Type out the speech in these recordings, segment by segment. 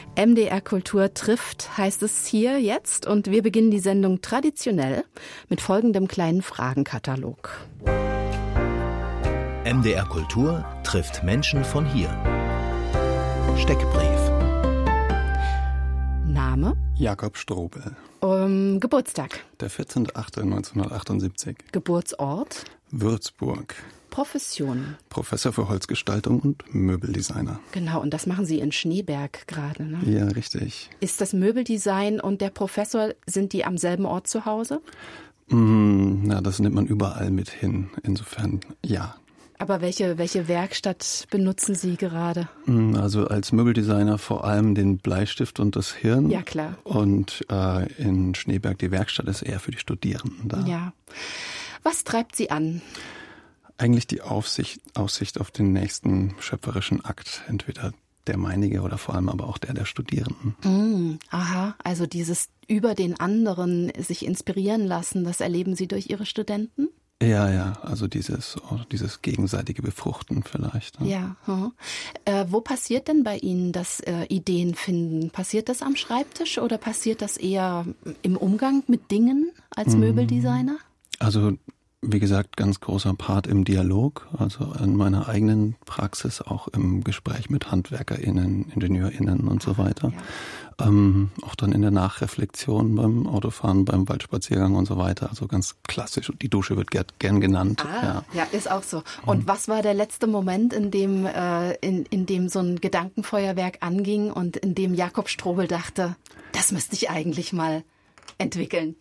MDR Kultur trifft, heißt es hier jetzt. Und wir beginnen die Sendung traditionell mit folgendem kleinen Fragenkatalog. MDR Kultur trifft Menschen von hier. Steckbrief. Name? Jakob Strobel. Geburtstag? Der 14.08.1978. Geburtsort? Würzburg. Profession? Professor für Holzgestaltung und Möbeldesigner. Genau, und das machen Sie in Schneeberg gerade, ne? Ja, richtig. Ist das Möbeldesign und der Professor, sind die am selben Ort zu Hause? Na, das nimmt man überall mit hin. Insofern, ja. Aber welche Werkstatt benutzen Sie gerade? Also als Möbeldesigner vor allem den Bleistift und das Hirn. Ja, klar. Und in Schneeberg die Werkstatt ist eher für die Studierenden da. Ja. Was treibt Sie an? Eigentlich die Aussicht auf den nächsten schöpferischen Akt, entweder der meinige oder vor allem aber auch der Studierenden. Aha, also dieses über den anderen sich inspirieren lassen, das erleben Sie durch Ihre Studenten? Ja, also dieses gegenseitige Befruchten vielleicht. Ne? Ja. Wo passiert denn bei Ihnen das Ideen finden? Passiert das am Schreibtisch oder passiert das eher im Umgang mit Dingen als Möbeldesigner? Also wie gesagt, ganz großer Part im Dialog, also in meiner eigenen Praxis, auch im Gespräch mit HandwerkerInnen, IngenieurInnen und so weiter. Ja. Auch dann in der Nachreflexion beim Autofahren, beim Waldspaziergang und so weiter. Also ganz klassisch. Die Dusche wird gern genannt. Ja, ist auch so. Und was war der letzte Moment, in dem so ein Gedankenfeuerwerk anging und in dem Jakob Strobel dachte, das müsste ich eigentlich mal entwickeln?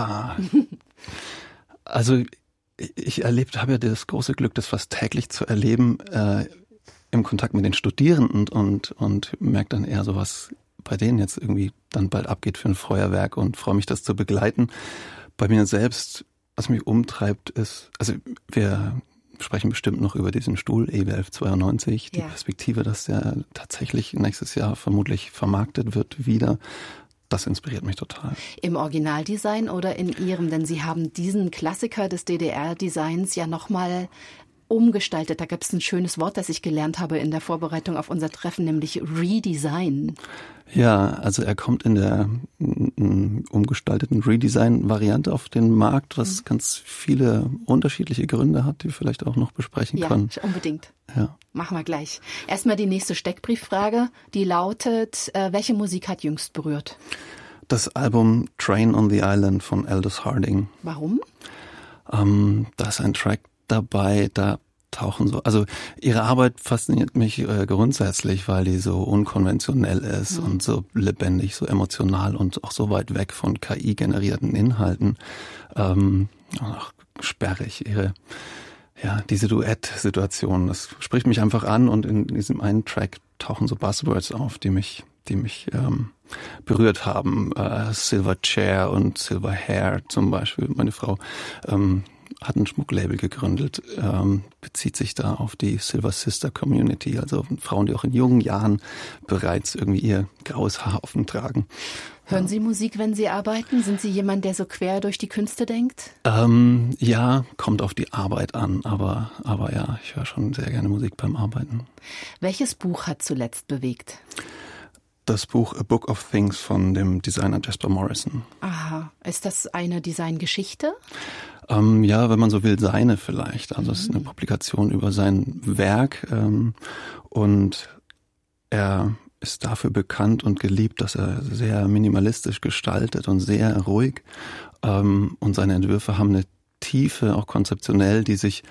Also ich habe ja das große Glück, das fast täglich zu erleben, im Kontakt mit den Studierenden und merke dann eher so, was bei denen jetzt irgendwie dann bald abgeht für ein Feuerwerk und freue mich, das zu begleiten. Bei mir selbst, was mich umtreibt, ist, also wir sprechen bestimmt noch über diesen Stuhl EW 1192, die Perspektive, dass der tatsächlich nächstes Jahr vermutlich vermarktet wird wieder. Das inspiriert mich total. Im Originaldesign oder in Ihrem? Denn Sie haben diesen Klassiker des DDR-Designs ja nochmal umgestaltet. Da gibt es ein schönes Wort, das ich gelernt habe in der Vorbereitung auf unser Treffen, nämlich Redesign. Ja, also er kommt in der umgestalteten Redesign-Variante auf den Markt, was ganz viele unterschiedliche Gründe hat, die wir vielleicht auch noch besprechen können. Ja, unbedingt. Ja. Machen wir gleich. Erstmal die nächste Steckbrieffrage, die lautet, welche Musik hat jüngst berührt? Das Album Train on the Island von Aldous Harding. Warum? Da ist ein Track dabei, da tauchen so, also ihre Arbeit fasziniert mich grundsätzlich, weil die so unkonventionell ist und so lebendig, so emotional und auch so weit weg von KI-generierten Inhalten. Auch sperrig, diese Duett-Situation, das spricht mich einfach an und in diesem einen Track tauchen so Buzzwords auf, die mich berührt haben. Silver Chair und Silver Hair zum Beispiel. Meine Frau hat ein Schmucklabel gegründet, bezieht sich da auf die Silver Sister Community, also Frauen, die auch in jungen Jahren bereits irgendwie ihr graues Haar offen tragen. Hören Sie Musik, wenn Sie arbeiten? Sind Sie jemand, der so quer durch die Künste denkt? Ja, kommt auf die Arbeit an, aber ja, ich höre schon sehr gerne Musik beim Arbeiten. Welches Buch hat zuletzt bewegt? Das Buch A Book of Things von dem Designer Jasper Morrison. Aha, ist das eine Designgeschichte? Ja, wenn man so will, seine vielleicht. Also es ist eine Publikation über sein Werk und er ist dafür bekannt und geliebt, dass er sehr minimalistisch gestaltet und sehr ruhig. Und seine Entwürfe haben eine Tiefe, auch konzeptionell, die sich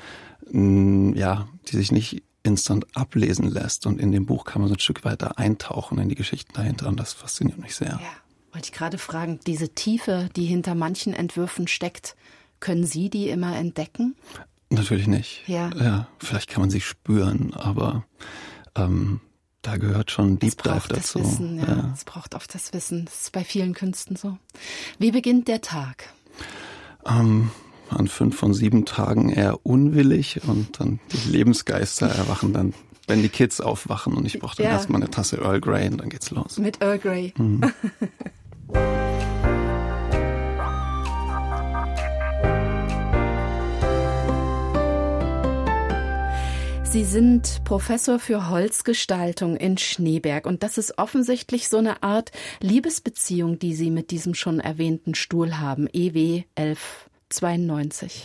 nicht instant ablesen lässt. Und in dem Buch kann man so ein Stück weiter eintauchen in die Geschichten dahinter. Und das fasziniert mich sehr. Ja, wollte ich gerade fragen, diese Tiefe, die hinter manchen Entwürfen steckt, können Sie die immer entdecken? Natürlich nicht. Ja, vielleicht kann man sie spüren, aber da gehört schon Deep Dive dazu. Es braucht oft das Wissen. Das ist bei vielen Künsten so. Wie beginnt der Tag? An 5 von 7 Tagen eher unwillig und dann die Lebensgeister erwachen dann, wenn die Kids aufwachen und ich brauche dann erstmal eine Tasse Earl Grey und dann geht's los. Mit Earl Grey. Sie sind Professor für Holzgestaltung in Schneeberg und das ist offensichtlich so eine Art Liebesbeziehung, die Sie mit diesem schon erwähnten Stuhl haben, EW 1192.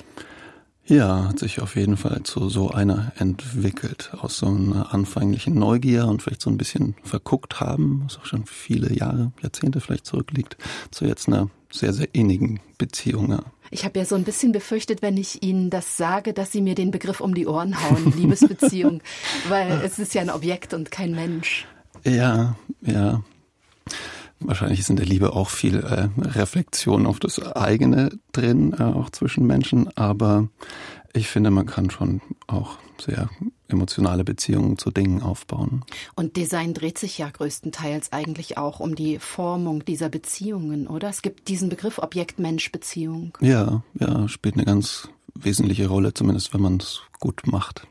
Ja, hat sich auf jeden Fall zu so einer entwickelt, aus so einer anfänglichen Neugier und vielleicht so ein bisschen verguckt haben, was auch schon viele Jahre, Jahrzehnte vielleicht zurückliegt, zu jetzt einer sehr, sehr innigen Beziehung. Ja. Ich habe ja so ein bisschen befürchtet, wenn ich Ihnen das sage, dass Sie mir den Begriff um die Ohren hauen, Liebesbeziehung, weil es ist ja ein Objekt und kein Mensch. Ja. Wahrscheinlich ist in der Liebe auch viel Reflexion auf das eigene drin, auch zwischen Menschen. Aber ich finde, man kann schon auch sehr emotionale Beziehungen zu Dingen aufbauen. Und Design dreht sich ja größtenteils eigentlich auch um die Formung dieser Beziehungen, oder? Es gibt diesen Begriff Objekt-Mensch-Beziehung. Ja, spielt eine ganz wesentliche Rolle, zumindest wenn man es gut macht.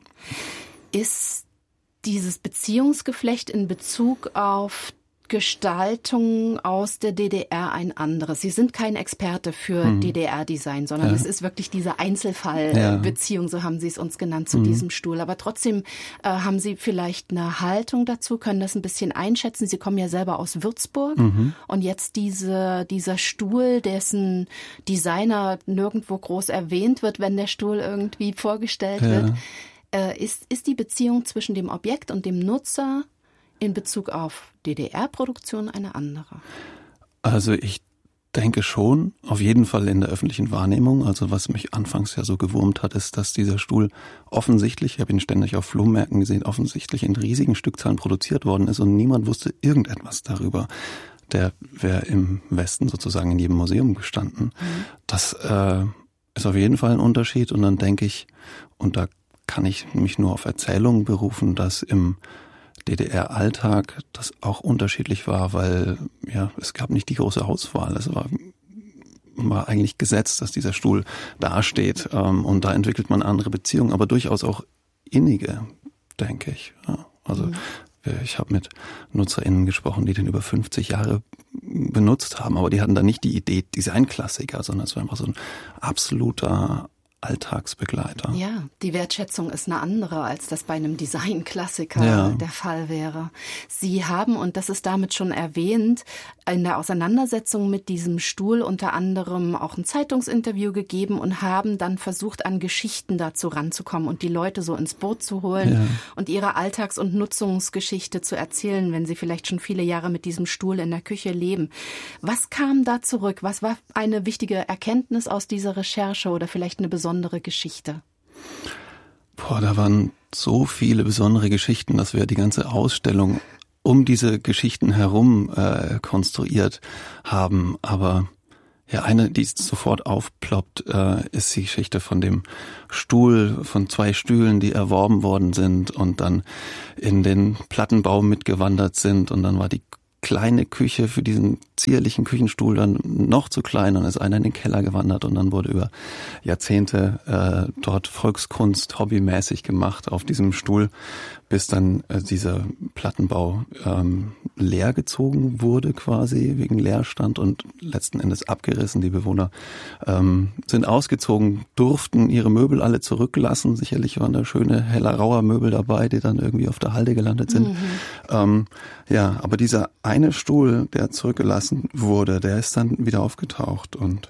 Ist dieses Beziehungsgeflecht in Bezug auf Gestaltung aus der DDR ein anderes? Sie sind kein Experte für DDR-Design, sondern es ist wirklich diese Einzelfallbeziehung, so haben Sie es uns genannt, zu diesem Stuhl. Aber trotzdem haben Sie vielleicht eine Haltung dazu, können das ein bisschen einschätzen. Sie kommen ja selber aus Würzburg und jetzt dieser Stuhl, dessen Designer nirgendwo groß erwähnt wird, wenn der Stuhl irgendwie vorgestellt wird. Ist die Beziehung zwischen dem Objekt und dem Nutzer in Bezug auf DDR-Produktion eine andere? Also ich denke schon, auf jeden Fall in der öffentlichen Wahrnehmung. Also was mich anfangs ja so gewurmt hat, ist, dass dieser Stuhl offensichtlich, ich habe ihn ständig auf Flohmärkten gesehen, offensichtlich in riesigen Stückzahlen produziert worden ist und niemand wusste irgendetwas darüber. Der wäre im Westen sozusagen in jedem Museum gestanden. Das ist auf jeden Fall ein Unterschied und dann denke ich, und da kann ich mich nur auf Erzählungen berufen, dass im DDR-Alltag das auch unterschiedlich war, weil es gab nicht die große Auswahl. Es war eigentlich gesetzt, dass dieser Stuhl dasteht und da entwickelt man andere Beziehungen, aber durchaus auch innige, denke ich. Ja, also ich habe mit NutzerInnen gesprochen, die den über 50 Jahre benutzt haben, aber die hatten da nicht die Idee Designklassiker, sondern es war einfach so ein absoluter Alltagsbegleiter. Ja, die Wertschätzung ist eine andere, als das bei einem Designklassiker der Fall wäre. Sie haben, und das ist damit schon erwähnt, in der Auseinandersetzung mit diesem Stuhl unter anderem auch ein Zeitungsinterview gegeben und haben dann versucht, an Geschichten dazu ranzukommen und die Leute so ins Boot zu holen und ihre Alltags- und Nutzungsgeschichte zu erzählen, wenn sie vielleicht schon viele Jahre mit diesem Stuhl in der Küche leben. Was kam da zurück? Was war eine wichtige Erkenntnis aus dieser Recherche oder vielleicht eine besondere Geschichte? Da waren so viele besondere Geschichten, dass wir die ganze Ausstellung um diese Geschichten herum konstruiert haben. Aber eine, die sofort aufploppt, ist die Geschichte von dem Stuhl, von 2 Stühlen, die erworben worden sind und dann in den Plattenbau mitgewandert sind. Und dann war die kleine Küche für diesen zierlichen Küchenstuhl dann noch zu klein und ist einer in den Keller gewandert und dann wurde über Jahrzehnte dort Volkskunst hobbymäßig gemacht auf diesem Stuhl, bis dann dieser Plattenbau leer gezogen wurde quasi wegen Leerstand und letzten Endes abgerissen. Die Bewohner sind ausgezogen, durften ihre Möbel alle zurücklassen. Sicherlich waren da schöne Hellerauer Möbel dabei, die dann irgendwie auf der Halde gelandet sind. Aber dieser eine Stuhl, der zurückgelassen wurde, der ist dann wieder aufgetaucht und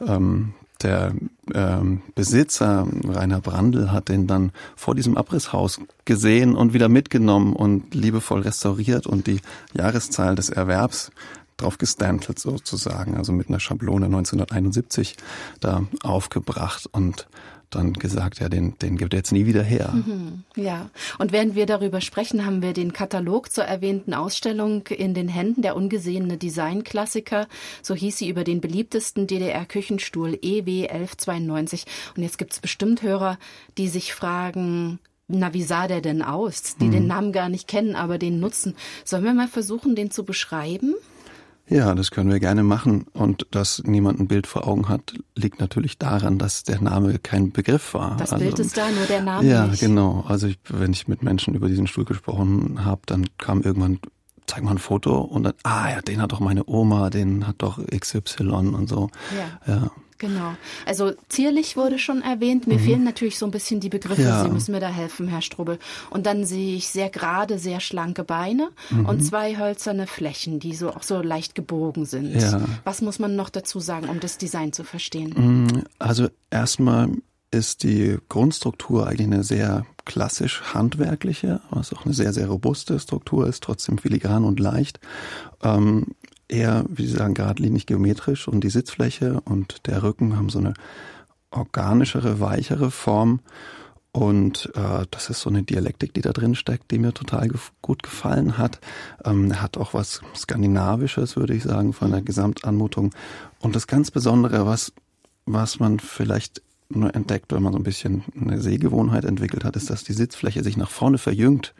der Besitzer, Rainer Brandl, hat den dann vor diesem Abrisshaus gesehen und wieder mitgenommen und liebevoll restauriert und die Jahreszahl des Erwerbs drauf gestempelt sozusagen, also mit einer Schablone 1971 da aufgebracht und dann gesagt, den gibt er jetzt nie wieder her. Ja, und während wir darüber sprechen, haben wir den Katalog zur erwähnten Ausstellung in den Händen, der ungesehene Designklassiker, so hieß sie, über den beliebtesten DDR-Küchenstuhl EW 1192. Und jetzt gibt es bestimmt Hörer, die sich fragen, na, wie sah der denn aus? Die den Namen gar nicht kennen, aber den nutzen. Sollen wir mal versuchen, den zu beschreiben? Ja, das können wir gerne machen. Und dass niemand ein Bild vor Augen hat, liegt natürlich daran, dass der Name kein Begriff war. Das Bild ist da, nur der Name nicht. Ja, nicht. Genau. Also wenn ich mit Menschen über diesen Stuhl gesprochen habe, dann kam irgendwann zeig mal ein Foto und dann, ja, den hat doch meine Oma, den hat doch XY und so. Ja. Genau. Also zierlich wurde schon erwähnt. Mir fehlen natürlich so ein bisschen die Begriffe. Ja. Sie müssen mir da helfen, Herr Strobel. Und dann sehe ich sehr gerade, sehr schlanke Beine und 2 hölzerne Flächen, die so auch so leicht gebogen sind. Ja. Was muss man noch dazu sagen, um das Design zu verstehen? Also erstmal ist die Grundstruktur eigentlich eine sehr klassisch handwerkliche, was auch eine sehr, sehr robuste Struktur ist, trotzdem filigran und leicht. Eher, wie Sie sagen, geradlinig geometrisch, und die Sitzfläche und der Rücken haben so eine organischere, weichere Form, und das ist so eine Dialektik, die da drin steckt, die mir total gut gefallen hat. Er hat auch was Skandinavisches, würde ich sagen, von der Gesamtanmutung, und das ganz Besondere, was man vielleicht nur entdeckt, wenn man so ein bisschen eine Sehgewohnheit entwickelt hat, ist, dass die Sitzfläche sich nach vorne verjüngt,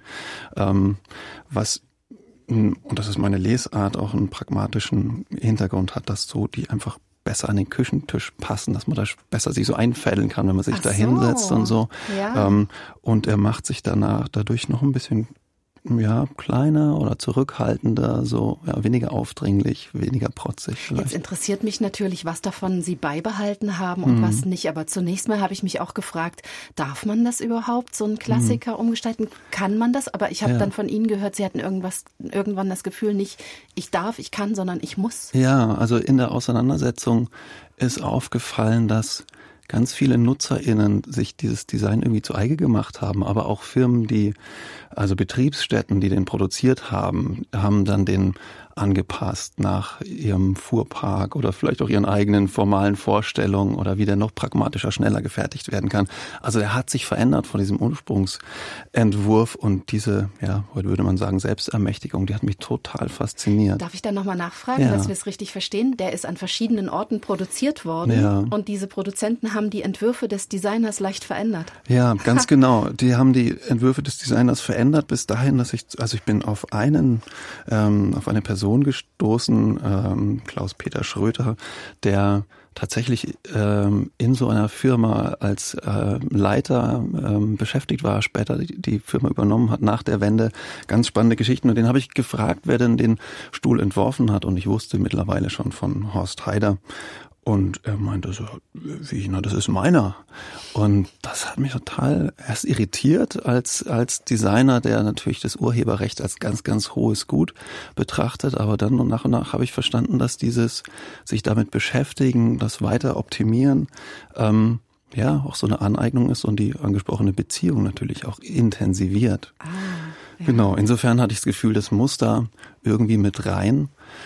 und das ist meine Lesart, auch einen pragmatischen Hintergrund hat, dass so die einfach besser an den Küchentisch passen, dass man da besser sich so einfädeln kann, wenn man sich da hinsetzt und so. Ja. Und er macht sich dadurch noch ein bisschen kleiner oder zurückhaltender, so weniger aufdringlich, weniger protzig vielleicht. Jetzt interessiert mich natürlich, was davon Sie beibehalten haben und was nicht. Aber zunächst mal habe ich mich auch gefragt, darf man das überhaupt, so einen Klassiker umgestalten? Kann man das? Aber ich habe dann von Ihnen gehört, Sie hatten irgendwann das Gefühl, nicht ich darf, ich kann, sondern ich muss. Ja, also in der Auseinandersetzung ist aufgefallen, dass ganz viele NutzerInnen sich dieses Design irgendwie zu eigen gemacht haben, aber auch Firmen, also Betriebsstätten, die den produziert haben, haben dann den angepasst nach ihrem Fuhrpark oder vielleicht auch ihren eigenen formalen Vorstellungen oder wie der noch pragmatischer, schneller gefertigt werden kann. Also er hat sich verändert von diesem Ursprungsentwurf, und diese, heute würde man sagen, Selbstermächtigung, die hat mich total fasziniert. Darf ich da nochmal nachfragen, dass wir es richtig verstehen? Der ist an verschiedenen Orten produziert worden und diese Produzenten haben die Entwürfe des Designers leicht verändert. Ja, ganz genau. Die haben die Entwürfe des Designers verändert bis dahin, dass ich bin auf eine Person gestoßen, Klaus-Peter Schröter, der tatsächlich in so einer Firma als Leiter beschäftigt war, später die Firma übernommen hat nach der Wende. Ganz spannende Geschichten. Und den habe ich gefragt, wer denn den Stuhl entworfen hat. Und ich wusste mittlerweile schon von Horst Haider. Und er meinte so, das ist meiner. Und das hat mich total erst irritiert als Designer, der natürlich das Urheberrecht als ganz, ganz hohes Gut betrachtet. Aber dann und nach habe ich verstanden, dass dieses sich damit beschäftigen, das weiter optimieren, auch so eine Aneignung ist und die angesprochene Beziehung natürlich auch intensiviert. Genau, insofern hatte ich das Gefühl, das muss da irgendwie mit rein.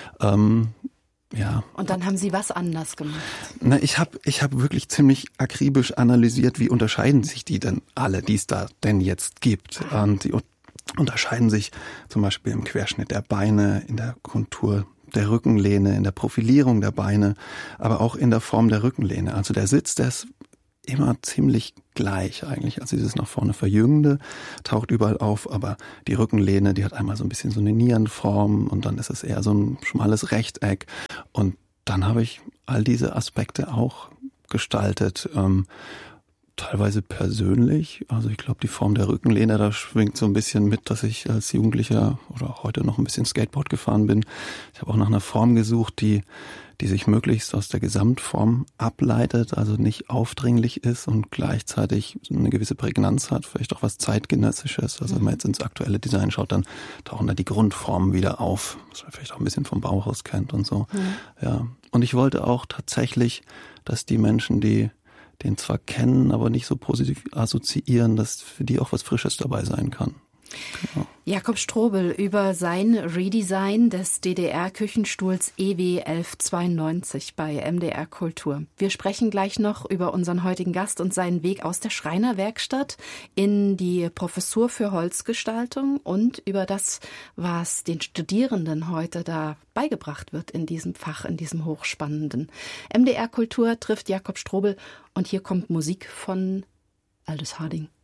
Und dann haben Sie was anders gemacht? Na, ich hab wirklich ziemlich akribisch analysiert, wie unterscheiden sich die denn alle, die es da denn jetzt gibt. Und die unterscheiden sich zum Beispiel im Querschnitt der Beine, in der Kontur der Rückenlehne, in der Profilierung der Beine, aber auch in der Form der Rückenlehne. Also der Sitz, der ist immer ziemlich gleich eigentlich. Also dieses nach vorne Verjüngende taucht überall auf, aber die Rückenlehne, die hat einmal so ein bisschen so eine Nierenform und dann ist es eher so ein schmales Rechteck. Und dann habe ich all diese Aspekte auch gestaltet, teilweise persönlich. Also ich glaube, die Form der Rückenlehne, da schwingt so ein bisschen mit, dass ich als Jugendlicher oder heute noch ein bisschen Skateboard gefahren bin. Ich habe auch nach einer Form gesucht, die sich möglichst aus der Gesamtform ableitet, also nicht aufdringlich ist und gleichzeitig eine gewisse Prägnanz hat, vielleicht auch was Zeitgenössisches. Also wenn man jetzt ins aktuelle Design schaut, dann tauchen da die Grundformen wieder auf, was man vielleicht auch ein bisschen vom Bauhaus kennt und so. Ja. Und ich wollte auch tatsächlich, dass die Menschen, die den zwar kennen, aber nicht so positiv assoziieren, dass für die auch was Frisches dabei sein kann. Genau. Jakob Strobel über sein Redesign des DDR-Küchenstuhls EW 1192 bei MDR Kultur. Wir sprechen gleich noch über unseren heutigen Gast und seinen Weg aus der Schreinerwerkstatt in die Professur für Holzgestaltung und über das, was den Studierenden heute da beigebracht wird in diesem Fach, in diesem hochspannenden. MDR Kultur trifft Jakob Strobel und hier kommt Musik von Aldous Harding.